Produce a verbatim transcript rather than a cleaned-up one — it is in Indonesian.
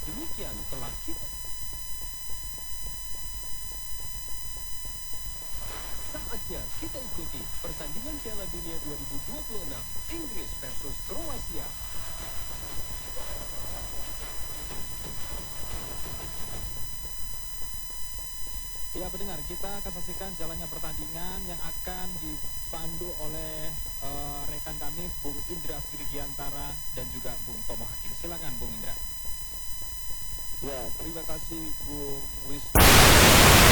Demikian telah kita. Saatnya kita ikuti pertandingan Piala Dunia dua ribu dua puluh enam Inggris versus Kroasia. Ya pendengar, kita akan saksikan jalannya pertandingan yang akan dipandu oleh uh, rekan kami Bung Indra Firgiantara dan juga Bung Tomo Hakim. Silakan Bung Indra. Ya, terima kasih Bung Wisnu.